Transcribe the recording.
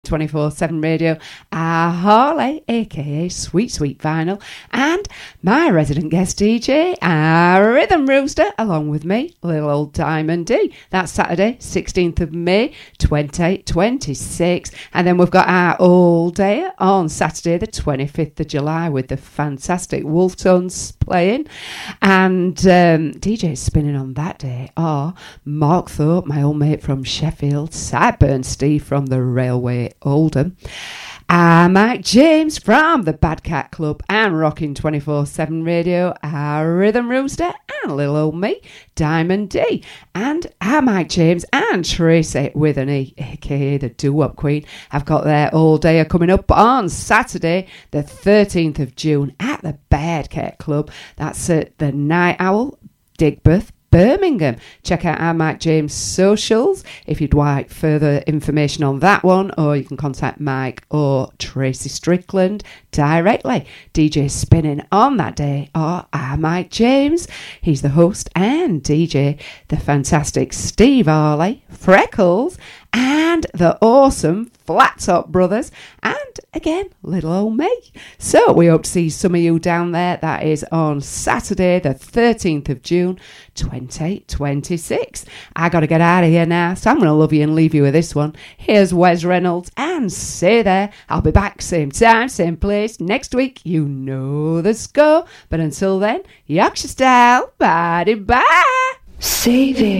24/7 Radio, Harley, aka Sweet Sweet Vinyl, and my resident guest DJ, Rhythm Rooster, along with me, little old Diamond D. That's Saturday, 16th of May, 2026. And then we've got our all day on Saturday, the 25th of July, with the fantastic Wolf Tones playing. And DJs spinning on that day are Mark Thorpe, my old mate from Sheffield, Sideburn Steve from the Railway Oldham, Mike James from the Bad Cat Club and Rockin' 24/7 Radio, our Rhythm Rooster, and little old me, Diamond D, and our Mike James and Tracy with an E, aka the Doo-Wop Queen, have got their all day coming up on Saturday, the 13th of June at the Bad Cat Club. That's at the Night Owl, Digbeth, Birmingham. Check out our Mike James socials if you'd like further information on that one, or you can contact Mike or Tracy Strickland directly. DJ spinning on that day are our Mike James. He's the host and DJ, the fantastic Steve Harley, Freckles, and the awesome Flat Top Brothers, and again, little old me. So we hope to see some of you down there. That is on Saturday, the 13th of June, 2026. I got to get out of here now, so I'm going to love you and leave you with this one. Here's Wes Reynolds, and say there. I'll be back same time, same place next week. You know the score. But until then, Yorkshire style. Bye-bye. Say there.